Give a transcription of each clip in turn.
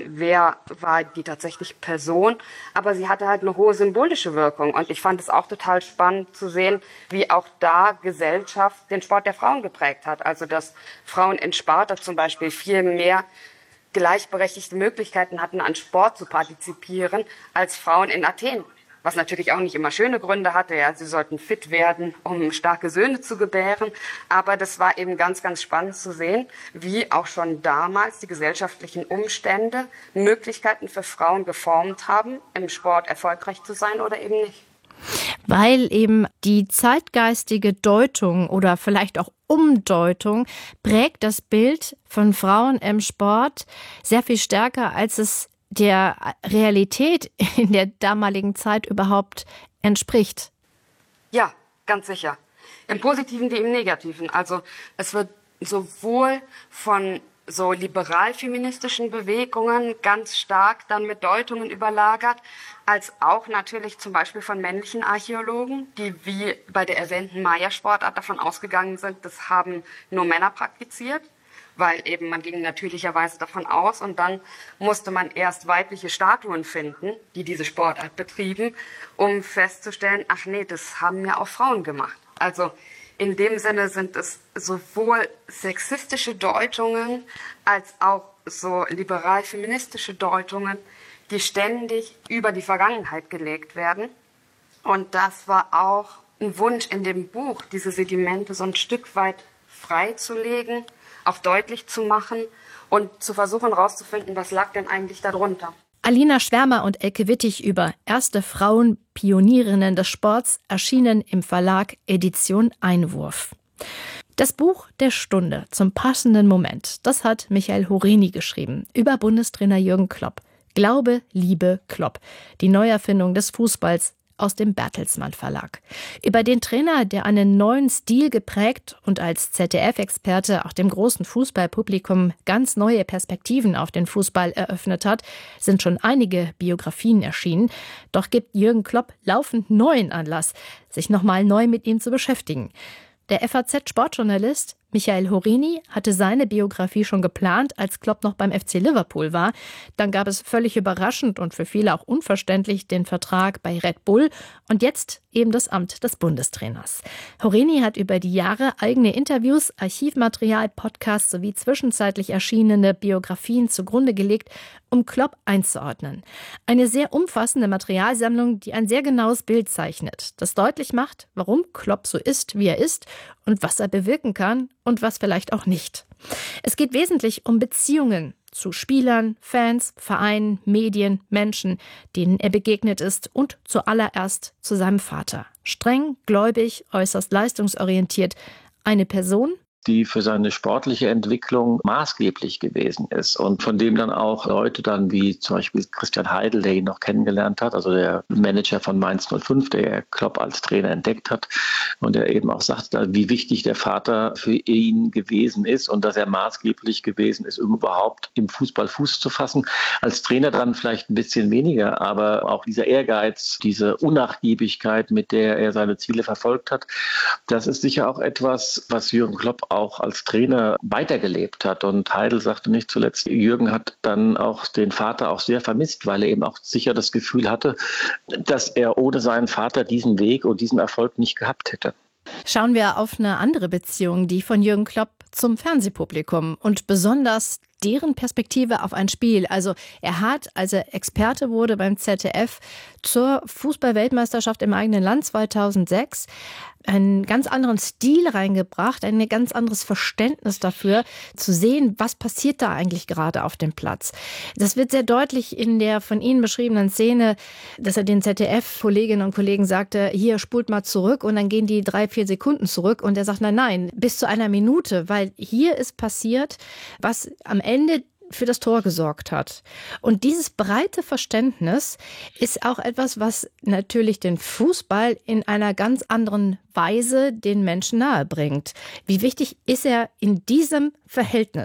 wer war die tatsächliche Person, aber sie hatte halt eine hohe symbolische Wirkung. Und ich fand es auch total spannend zu sehen, wie auch da Gesellschaft den Sport der Frauen geprägt hat. Also dass Frauen in Sparta zum Beispiel viel mehr gleichberechtigte Möglichkeiten hatten, an Sport zu partizipieren, als Frauen in Athen. Was natürlich auch nicht immer schöne Gründe hatte. Ja, sie sollten fit werden, um starke Söhne zu gebären. Aber das war eben ganz, ganz spannend zu sehen, wie auch schon damals die gesellschaftlichen Umstände Möglichkeiten für Frauen geformt haben, im Sport erfolgreich zu sein oder eben nicht. Weil eben die zeitgeistige Deutung oder vielleicht auch Umdeutung prägt das Bild von Frauen im Sport sehr viel stärker, als es der Realität in der damaligen Zeit überhaupt entspricht. Ja, ganz sicher. Im Positiven wie im Negativen. Also es wird sowohl von so liberal-feministischen Bewegungen ganz stark dann mit Deutungen überlagert, als auch natürlich zum Beispiel von männlichen Archäologen, die wie bei der erwähnten Maya-Sportart davon ausgegangen sind, das haben nur Männer praktiziert. Weil eben man ging natürlicherweise davon aus und dann musste man erst weibliche Statuen finden, die diese Sportart betrieben, um festzustellen, ach nee, das haben ja auch Frauen gemacht. Also in dem Sinne sind es sowohl sexistische Deutungen als auch so liberal-feministische Deutungen, die ständig über die Vergangenheit gelegt werden. Und das war auch ein Wunsch in dem Buch, diese Sedimente so ein Stück weit freizulegen, auch deutlich zu machen und zu versuchen herauszufinden, was lag denn eigentlich darunter. Alina Schwärmer und Elke Wittig über erste Frauen, Pionierinnen des Sports, erschienen im Verlag Edition Einwurf. Das Buch der Stunde zum passenden Moment, das hat Michael Horeni geschrieben über Bundestrainer Jürgen Klopp. Glaube, Liebe, Klopp. Die Neuerfindung des Fußballs aus dem Bertelsmann Verlag. Über den Trainer, der einen neuen Stil geprägt und als ZDF-Experte auch dem großen Fußballpublikum ganz neue Perspektiven auf den Fußball eröffnet hat, sind schon einige Biografien erschienen. Doch gibt Jürgen Klopp laufend neuen Anlass, sich nochmal neu mit ihm zu beschäftigen. Der FAZ-Sportjournalist Michael Horeni hatte seine Biografie schon geplant, als Klopp noch beim FC Liverpool war. Dann gab es völlig überraschend und für viele auch unverständlich den Vertrag bei Red Bull und jetzt eben das Amt des Bundestrainers. Horeni hat über die Jahre eigene Interviews, Archivmaterial, Podcasts sowie zwischenzeitlich erschienene Biografien zugrunde gelegt, um Klopp einzuordnen. Eine sehr umfassende Materialsammlung, die ein sehr genaues Bild zeichnet, das deutlich macht, warum Klopp so ist, wie er ist und was er bewirken kann und was vielleicht auch nicht. Es geht wesentlich um Beziehungen zu Spielern, Fans, Vereinen, Medien, Menschen, denen er begegnet ist und zuallererst zu seinem Vater. Streng, gläubig, äußerst leistungsorientiert. Eine Person, die für seine sportliche Entwicklung maßgeblich gewesen ist und von dem dann auch Leute dann wie zum Beispiel Christian Heidel, der ihn noch kennengelernt hat, also der Manager von Mainz 05, der Klopp als Trainer entdeckt hat und der eben auch sagte, wie wichtig der Vater für ihn gewesen ist und dass er maßgeblich gewesen ist, um überhaupt im Fußball Fuß zu fassen. Als Trainer dann vielleicht ein bisschen weniger, aber auch dieser Ehrgeiz, diese Unnachgiebigkeit, mit der er seine Ziele verfolgt hat, das ist sicher auch etwas, was Jürgen Klopp auch als Trainer weitergelebt hat. Und Heidel sagte nicht zuletzt, Jürgen hat dann auch den Vater auch sehr vermisst, weil er eben auch sicher das Gefühl hatte, dass er ohne seinen Vater diesen Weg und diesen Erfolg nicht gehabt hätte. Schauen wir auf eine andere Beziehung, die von Jürgen Klopp zum Fernsehpublikum und besonders deren Perspektive auf ein Spiel. Also er hat, als er Experte wurde beim ZDF zur Fußball-Weltmeisterschaft im eigenen Land 2006, einen ganz anderen Stil reingebracht, ein ganz anderes Verständnis dafür, zu sehen, was passiert da eigentlich gerade auf dem Platz. Das wird sehr deutlich in der von Ihnen beschriebenen Szene, dass er den ZDF-Kolleginnen und Kollegen sagte, hier spult mal zurück und dann gehen die 3-4 Sekunden zurück und er sagt, nein, bis zu einer Minute, weil hier ist passiert, was am Ende für das Tor gesorgt hat. Und dieses breite Verständnis ist auch etwas, was natürlich den Fußball in einer ganz anderen Weise den Menschen nahebringt. Wie wichtig ist er in diesem Verhältnis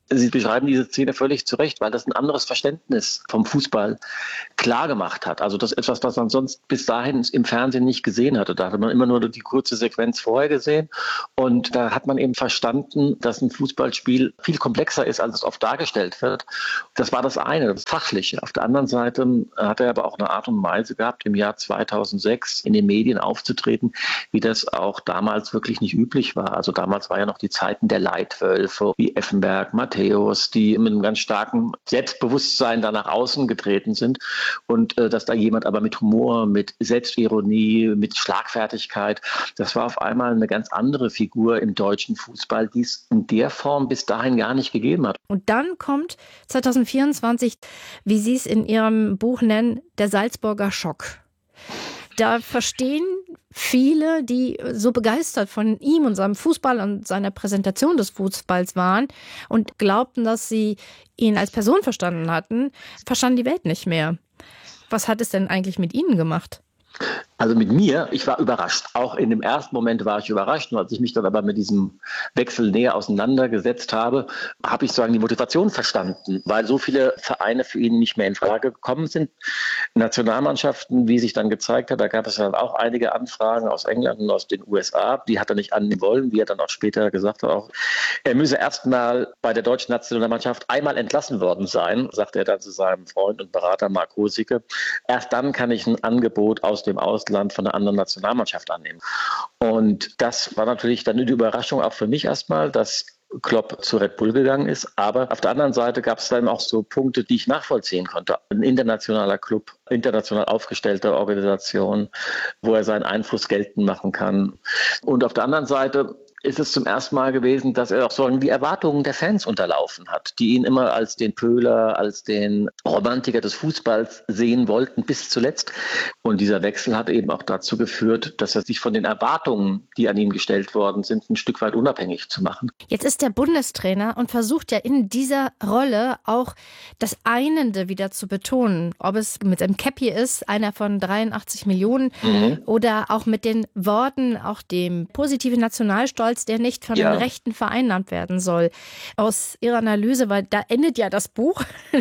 Sie beschreiben diese Szene völlig zu Recht, weil das ein anderes Verständnis vom Fußball klar gemacht hat. Also das ist etwas, was man sonst bis dahin im Fernsehen nicht gesehen hatte. Da hatte man immer nur die kurze Sequenz vorher gesehen. Und da hat man eben verstanden, dass ein Fußballspiel viel komplexer ist, als es oft dargestellt wird. Das war das eine, das Fachliche. Auf der anderen Seite hat er aber auch eine Art und Weise gehabt, im Jahr 2006 in den Medien aufzutreten, wie das auch damals wirklich nicht üblich war. Also damals war ja noch die Zeiten der Leitwölfe, wie Effenberg, Matthäus, die mit einem ganz starken Selbstbewusstsein da nach außen getreten sind. Und dass da jemand aber mit Humor, mit Selbstironie, mit Schlagfertigkeit, das war auf einmal eine ganz andere Figur im deutschen Fußball, die es in der Form bis dahin gar nicht gegeben hat. Und dann kommt 2024, wie Sie es in Ihrem Buch nennen, der Salzburger Schock. Da verstehen viele, die so begeistert von ihm und seinem Fußball und seiner Präsentation des Fußballs waren und glaubten, dass sie ihn als Person verstanden hatten, verstanden die Welt nicht mehr. Was hat es denn eigentlich mit Ihnen gemacht? Also mit mir, ich war überrascht. Auch in dem ersten Moment war ich überrascht. Und als ich mich dann aber mit diesem Wechsel näher auseinandergesetzt habe, habe ich sozusagen die Motivation verstanden, weil so viele Vereine für ihn nicht mehr in Frage gekommen sind. Nationalmannschaften, wie sich dann gezeigt hat, da gab es dann auch einige Anfragen aus England und aus den USA. Die hat er nicht annehmen wollen, wie er dann auch später gesagt hat. Auch er müsse erstmal bei der deutschen Nationalmannschaft einmal entlassen worden sein, sagte er dann zu seinem Freund und Berater Marc Hosicke. Erst dann kann ich ein Angebot aus dem Ausland von einer anderen Nationalmannschaft annehmen. Und das war natürlich dann eine Überraschung auch für mich erstmal, dass Klopp zu Red Bull gegangen ist. Aber auf der anderen Seite gab es dann auch so Punkte, die ich nachvollziehen konnte. Ein internationaler Club, international aufgestellte Organisation, wo er seinen Einfluss geltend machen kann. Und auf der anderen Seite ist es zum ersten Mal gewesen, dass er auch so die Erwartungen der Fans unterlaufen hat, die ihn immer als den Pöhler, als den Romantiker des Fußballs sehen wollten, bis zuletzt. Und dieser Wechsel hat eben auch dazu geführt, dass er sich von den Erwartungen, die an ihn gestellt worden sind, ein Stück weit unabhängig zu machen. Jetzt ist er Bundestrainer und versucht ja in dieser Rolle auch das Einende wieder zu betonen. Ob es mit seinem Käppi ist, einer von 83 Millionen, oder auch mit den Worten, auch dem positiven Nationalstolz, der nicht von den Rechten vereinnahmt werden soll. Aus Ihrer Analyse, weil da endet ja das Buch,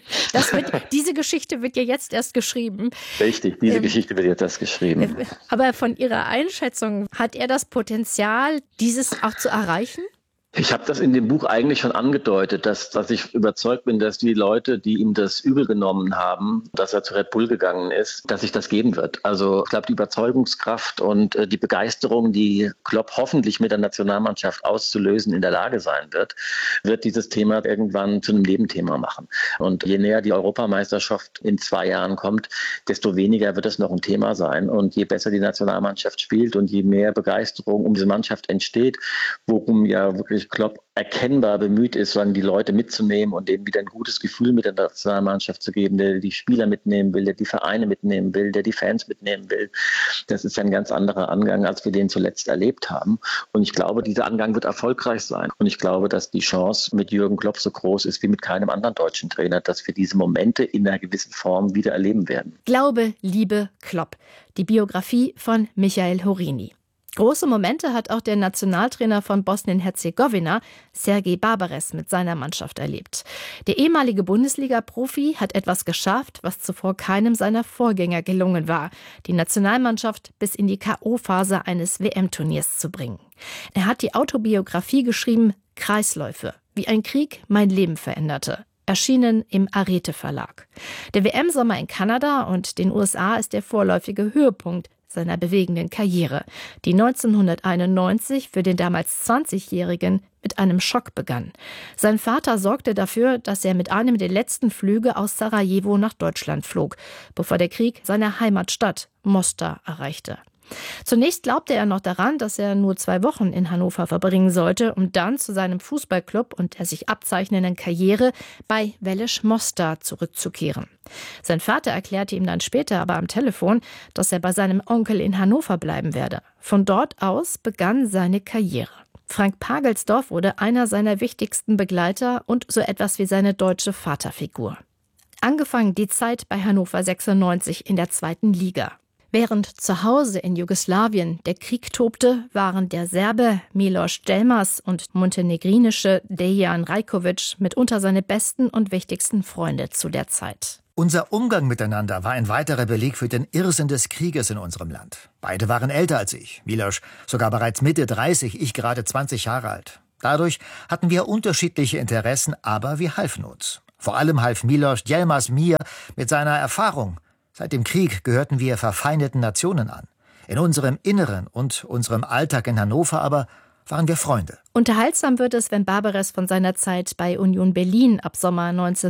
diese Geschichte wird ja jetzt erst geschrieben. Richtig, diese Geschichte wird jetzt erst geschrieben. Aber von Ihrer Einschätzung, hat er das Potenzial, dieses auch zu erreichen? Ich habe das in dem Buch eigentlich schon angedeutet, dass ich überzeugt bin, dass die Leute, die ihm das übel genommen haben, dass er zu Red Bull gegangen ist, dass sich das geben wird. Also ich glaube, die Überzeugungskraft und die Begeisterung, die Klopp hoffentlich mit der Nationalmannschaft auszulösen in der Lage sein wird dieses Thema irgendwann zu einem Nebenthema machen. Und je näher die Europameisterschaft in 2 Jahren kommt, desto weniger wird es noch ein Thema sein. Und je besser die Nationalmannschaft spielt und je mehr Begeisterung um diese Mannschaft entsteht, worum ja wirklich Klopp erkennbar bemüht ist, die Leute mitzunehmen und denen wieder ein gutes Gefühl mit der Nationalmannschaft zu geben, der die Spieler mitnehmen will, der die Vereine mitnehmen will, der die Fans mitnehmen will. Das ist ein ganz anderer Angang, als wir den zuletzt erlebt haben. Und ich glaube, dieser Angang wird erfolgreich sein. Und ich glaube, dass die Chance mit Jürgen Klopp so groß ist wie mit keinem anderen deutschen Trainer, dass wir diese Momente in einer gewissen Form wieder erleben werden. Glaube, Liebe, Klopp. Die Biografie von Michael Horini. Große Momente hat auch der Nationaltrainer von Bosnien-Herzegowina, Sergej Barbares, mit seiner Mannschaft erlebt. Der ehemalige Bundesliga-Profi hat etwas geschafft, was zuvor keinem seiner Vorgänger gelungen war, die Nationalmannschaft bis in die K.O.-Phase eines WM-Turniers zu bringen. Er hat die Autobiografie geschrieben, Kreisläufe, wie ein Krieg mein Leben veränderte. Erschienen im Arete Verlag. Der WM-Sommer in Kanada und den USA ist der vorläufige Höhepunkt seiner bewegenden Karriere, die 1991 für den damals 20-Jährigen mit einem Schock begann. Sein Vater sorgte dafür, dass er mit einem der letzten Flüge aus Sarajevo nach Deutschland flog, bevor der Krieg seine Heimatstadt Mostar erreichte. Zunächst glaubte er noch daran, dass er nur 2 Wochen in Hannover verbringen sollte, um dann zu seinem Fußballclub und der sich abzeichnenden Karriere bei Veleš Mostar zurückzukehren. Sein Vater erklärte ihm dann später aber am Telefon, dass er bei seinem Onkel in Hannover bleiben werde. Von dort aus begann seine Karriere. Frank Pagelsdorf wurde einer seiner wichtigsten Begleiter und so etwas wie seine deutsche Vaterfigur. Angefangen die Zeit bei Hannover 96 in der 2. Liga. Während zu Hause in Jugoslawien der Krieg tobte, waren der Serbe Miloš Jelmas und montenegrinische Dejan Rajković mitunter seine besten und wichtigsten Freunde zu der Zeit. Unser Umgang miteinander war ein weiterer Beleg für den Irrsinn des Krieges in unserem Land. Beide waren älter als ich. Miloš sogar bereits Mitte 30, ich gerade 20 Jahre alt. Dadurch hatten wir unterschiedliche Interessen, aber wir halfen uns. Vor allem half Miloš Jelmas mir mit seiner Erfahrung. Seit dem Krieg gehörten wir verfeindeten Nationen an. In unserem Inneren und unserem Alltag in Hannover aber waren wir Freunde. Unterhaltsam wird es, wenn Barbares von seiner Zeit bei Union Berlin ab Sommer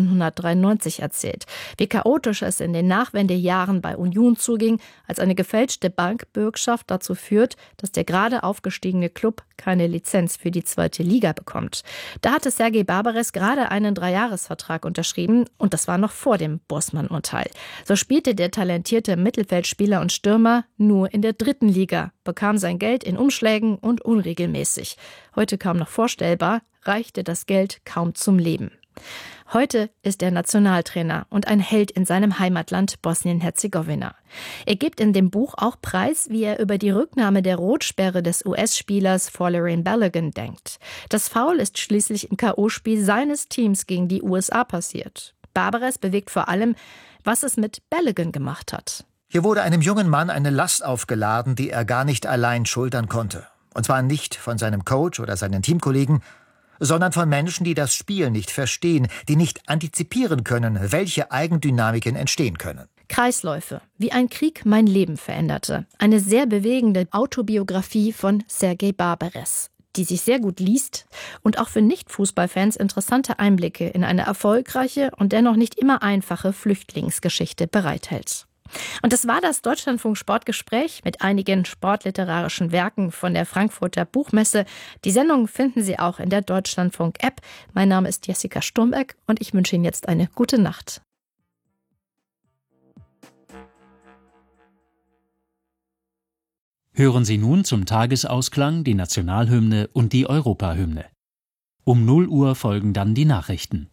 1993 erzählt. Wie chaotisch es in den Nachwendejahren bei Union zuging, als eine gefälschte Bankbürgschaft dazu führt, dass der gerade aufgestiegene Klub keine Lizenz für die 2. Liga bekommt. Da hatte Sergej Barbares gerade einen 3-Jahres-Vertrag unterschrieben und das war noch vor dem Borsmann-Urteil. So spielte der talentierte Mittelfeldspieler und Stürmer nur in der 3. Liga, bekam sein Geld in Umschlägen und unregelmäßig. Heute kaum noch vorstellbar, reichte das Geld kaum zum Leben. Heute ist er Nationaltrainer und ein Held in seinem Heimatland Bosnien-Herzegowina. Er gibt in dem Buch auch preis, wie er über die Rücknahme der Rotsperre des US-Spielers Folarin Balogun denkt. Das Foul ist schließlich im K.O.-Spiel seines Teams gegen die USA passiert. Barbares bewegt vor allem, was es mit Balogun gemacht hat. Hier wurde einem jungen Mann eine Last aufgeladen, die er gar nicht allein schultern konnte. Und zwar nicht von seinem Coach oder seinen Teamkollegen, sondern von Menschen, die das Spiel nicht verstehen, die nicht antizipieren können, welche Eigendynamiken entstehen können. Kreisläufe, wie ein Krieg mein Leben veränderte. Eine sehr bewegende Autobiografie von Sergej Barbares, die sich sehr gut liest und auch für Nicht-Fußballfans interessante Einblicke in eine erfolgreiche und dennoch nicht immer einfache Flüchtlingsgeschichte bereithält. Und das war das Deutschlandfunk-Sportgespräch mit einigen sportliterarischen Werken von der Frankfurter Buchmesse. Die Sendung finden Sie auch in der Deutschlandfunk-App. Mein Name ist Jessica Sturmbeck und ich wünsche Ihnen jetzt eine gute Nacht. Hören Sie nun zum Tagesausklang die Nationalhymne und die Europahymne. Um 0 Uhr folgen dann die Nachrichten.